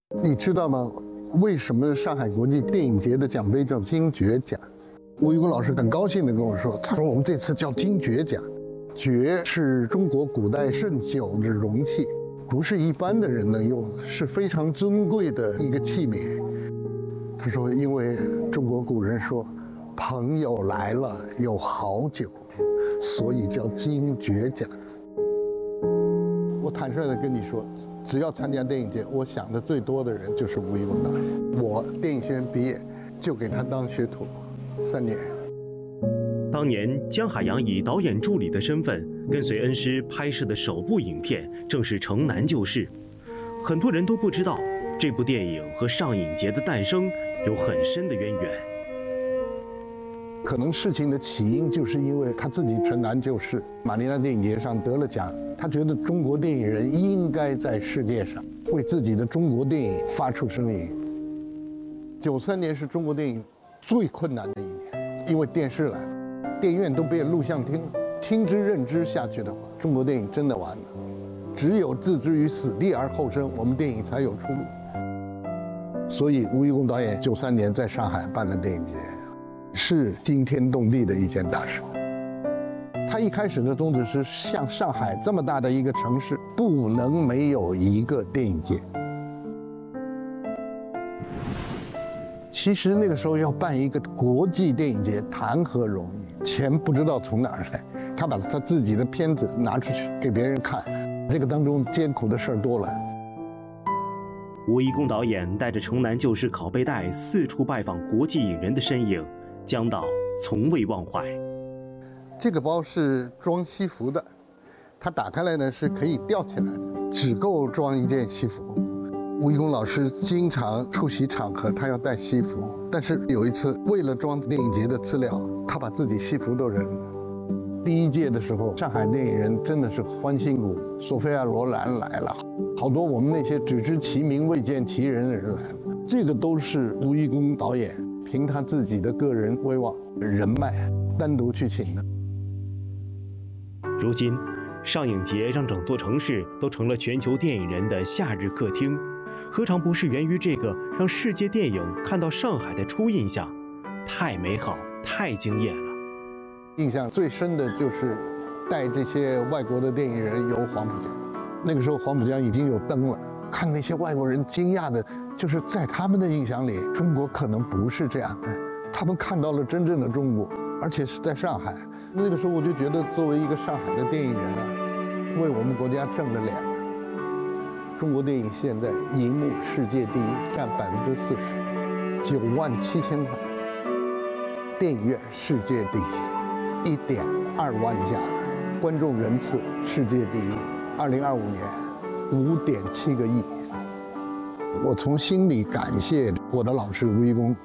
你知道吗？为什么上海国际电影节的奖杯叫金爵奖？吴贻弓老师很高兴地跟我说，他说我们这次叫金爵奖，爵是中国古代盛酒的容器，不是一般的人能用，是非常尊贵的一个器皿。他说，因为中国古人说，朋友来了有好酒，所以叫金爵奖。我坦率地跟你说，只要参加电影节，我想的最多的人就是吴贻弓导演。我电影学院毕业就给他当学徒3年。 当年姜海洋以导演助理的身份跟随恩师拍摄的首部影片正是《城南旧事》，很多人都不知道这部电影和上影节的诞生有很深的渊源。 可能事情的起因就是因为他自己城南旧事，马尼拉电影节上得了奖，他觉得中国电影人应该在世界上为自己的中国电影发出声音。93年是中国电影最困难的一年，因为电视来了，电影院都变录像厅了，听之任之下去的话，中国电影真的完了。只有置之于死地而后生，我们电影才有出路。所以吴贻弓导演93年在上海办了电影节，是惊天动地的一件大事。他一开始的宗旨是，像上海这么大的一个城市，不能没有一个电影节。其实那个时候要办一个国际电影节，谈何容易？钱不知道从哪儿来，他把他自己的片子拿出去给别人看，这个当中艰苦的事儿多了。 吴贻弓导演带着《城南旧事》拷贝带四处拜访国际影人的身影，姜导从未忘怀。 这个包是装西服的，它打开来呢是可以吊起来的，只够装一件西服。吴贻弓老师经常出席场合，他要带西服，但是有一次为了装电影节的资料，他把自己西服都扔了。第1届的时候，上海电影人真的是欢欣鼓舞，索菲亚·罗兰来了，好多我们那些只知其名未见其人的人来了。这个都是吴贻弓导演凭他自己的个人威望、人脉单独去请的。 如今，上影节让整座城市都成了全球电影人的夏日客厅，何尝不是源于这个让世界电影看到上海的初印象？太美好，太惊艳了。 印象最深的就是带这些外国的电影人游黄浦江，那个时候黄浦江已经有灯了，看那些外国人惊讶的，就是在他们的印象里，中国可能不是这样，他们看到了真正的中国，而且是在上海。那个时候我就觉得，作为一个上海的电影人啊，为我们国家挣了脸了。中国电影现在银幕世界第一，占40%，97000块；电影院世界第一，1.2万家；观众人次世界第一，2025年5.7个亿。我从心里感谢我的老师吴贻弓。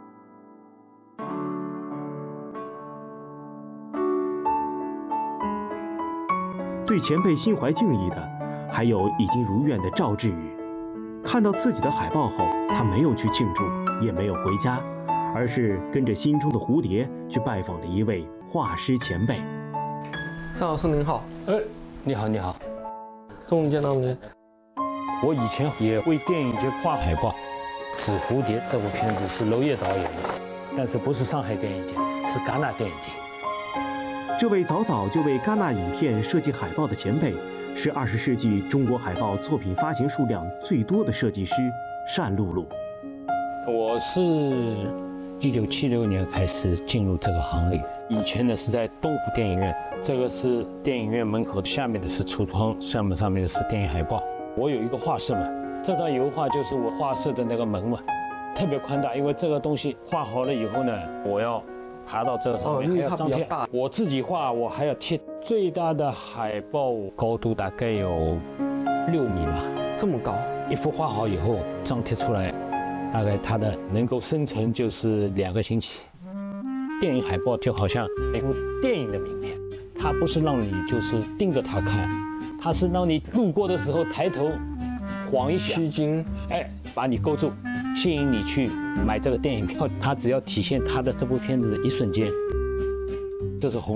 对前辈心怀敬意的，还有已经如愿的赵志宇。看到自己的海报后，他没有去庆祝，也没有回家，而是跟着心中的蝴蝶去拜访了一位画师前辈。 尚老师您好。 你好，你好， 终于见到您。 我以前也为电影节画海报，《纸蝴蝶》这部片子是娄烨导演的，但是不是上海电影节，是戛纳电影节。 这位早早就为戛纳影片设计海报的前辈，是20世纪中国海报作品发行数量最多的设计师单露露。 我是1976年开始进入这个行业，以前呢是在东湖电影院，这个是电影院门口，下面的是橱窗，上面的是电影海报。我有一个画室嘛，这张油画就是我画室的那个门嘛，特别宽大，因为这个东西画好了以后呢，我要爬到这个上面，还要张贴。我自己画，我还要贴。最大的海报高度大概有6米吧， 这么高。 一幅画好以后张贴出来，大概它的能够生成就是2个星期。电影海报就好像一部电影的名片，它不是让你就是盯着它看，它是让你路过的时候抬头晃一下， 吸睛， 把你勾住，吸引你去买这个电影票。它只要体现它的这部片子的一瞬间，这是红日，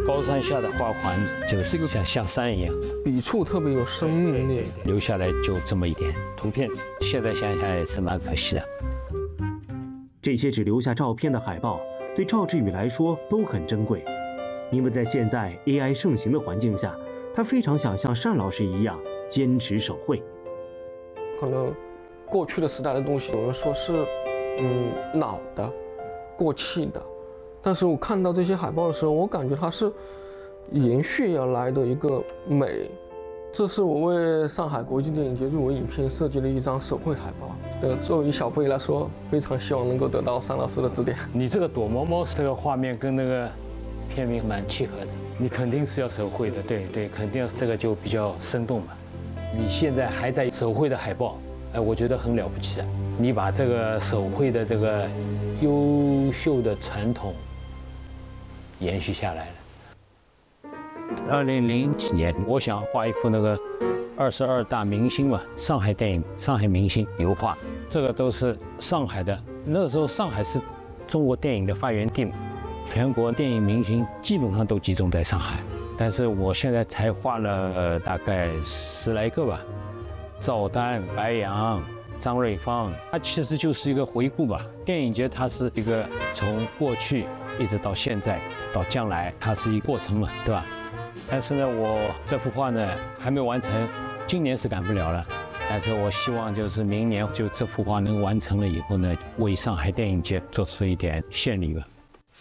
高山下的花环，就是像山一样， 笔触特别有生命力。 留下来就这么一点图片，现在想想也是蛮可惜的。 这些只留下照片的海报，对赵志宇来说都很珍贵，因为在现在 AI 盛行的环境下，他非常想像单老师一样坚持手绘。 可能过去的时代的东西，我们说是老的、过气的，但是我看到这些海报的时候，我感觉它是延续而来的一个美。这是我为上海国际电影节入围影片设计的一张手绘海报。作为小辈来说，非常希望能够得到单老师的指点。 你这个躲猫猫这个画面跟那个片名蛮契合的，你肯定是要手绘的，对，肯定这个就比较生动嘛。你现在还在手绘的海报，我觉得很了不起啊！你把这个手绘的这个优秀的传统延续下来了。2007年，我想画一幅那个22大明星嘛，上海电影、上海明星油画，这个都是上海的。那个时候上海是中国电影的发源地嘛，全国电影明星基本上都集中在上海。但是我现在才画了大概10来个吧，赵丹、白杨、张瑞芳，它其实就是一个回顾吧。电影节它是一个从过去一直到现在到将来，它是一个过程嘛，对吧？但是呢，我这幅画呢还没完成，今年是赶不了了。但是我希望就是明年就这幅画能完成了以后呢，为上海电影节做出一点献礼吧。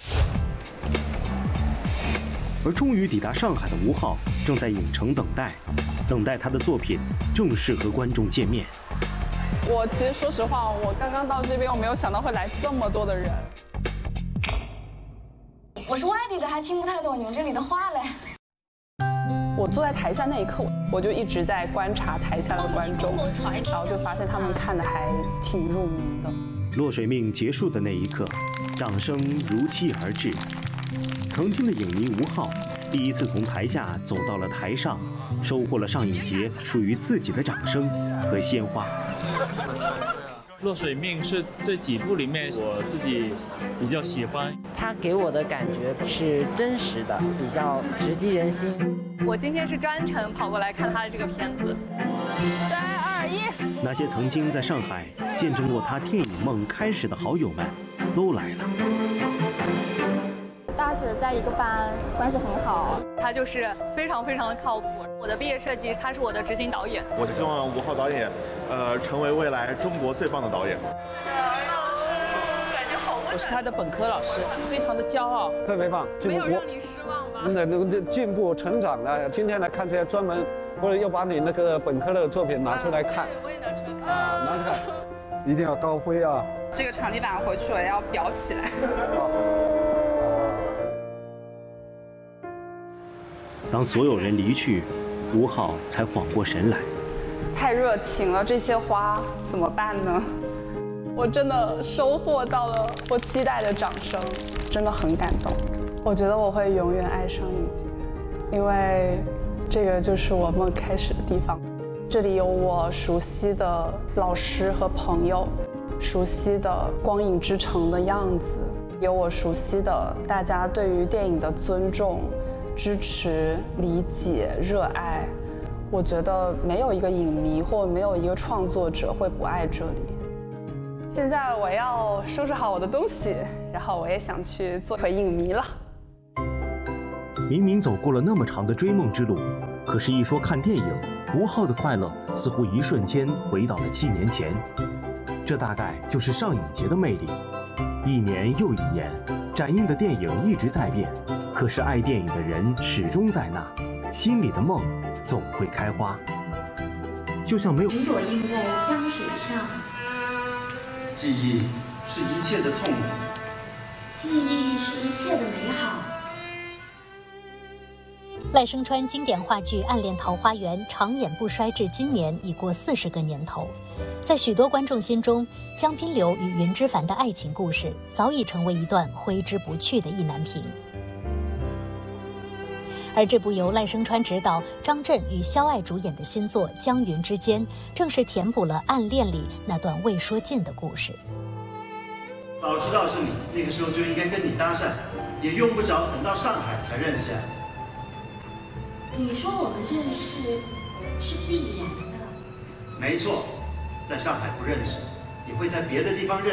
而终于抵达上海的吴昊正在影城等待他的作品正式和观众见面。 我其实说实话，我刚刚到这边，我没有想到会来这么多的人。 我是外地的，还听不太懂你们这里的话嘞。 我坐在台下那一刻，我就一直在观察台下的观众，然后就发现他们看的还挺入迷的。 落水命结束的那一刻，掌声如期而至。曾经的影迷吴昊第一次从台下走到了台上，收获了上影节属于自己的掌声和鲜花。 落水命是这几部里面我自己比较喜欢， 它给我的感觉是真实的，比较直击人心。 我今天是专程跑过来看他的这个片子。3、2、1。 那些曾经在上海见证过他电影梦开始的好友们都来了。 大学在一个班，关系很好。 他就是非常的靠谱。我的毕业设计，他是我的执行导演。 我希望吴昊导演，成为未来中国最棒的导演。 我是他的本科老师，非常的骄傲， 特别棒。 没有让你失望吗？ 那进步成长了。今天来看这些专门，或者又把你那个本科的作品拿出来看。 我也拿出来看。 拿出来看，一定要高飞啊！ 这个场地板回去我要裱起来。 当所有人离去，吴昊才缓过神来。 太热情了，这些花怎么办呢？我真的收获到了我期待的掌声，真的很感动。我觉得我会永远爱上影节，因为这个就是我梦开始的地方。这里有我熟悉的老师和朋友，熟悉的光影之城的样子，有我熟悉的大家对于电影的尊重、支持、理解、热爱。我觉得没有一个影迷或没有一个创作者会不爱这里。现在我要收拾好我的东西，然后我也想去做回影迷了。 明明走过了那么长的追梦之路，可是一说看电影，吴昊的快乐似乎一瞬间回到了7年前。这大概就是上影节的魅力。1年又1年，展映的电影一直在变，可是爱电影的人始终在那，心里的梦总会开花。就像没有云朵映在江水上， 记忆是一切的痛苦， 记忆是一切的美好。 赖声川经典话剧《暗恋桃花源》长演不衰至今年已过40个年头，在许多观众心中，江滨柳与云之凡的爱情故事早已成为一段挥之不去的意难平。而这部由赖声川执导、张震与肖爱主演的新作《江云之间》，正是填补了《暗恋》里那段未说尽的故事。 早知道是你，那个时候就应该跟你搭讪。 也用不着等到上海才认识啊。 你说我们认识是必然的？ 没错，在上海不认识，也会在别的地方认识。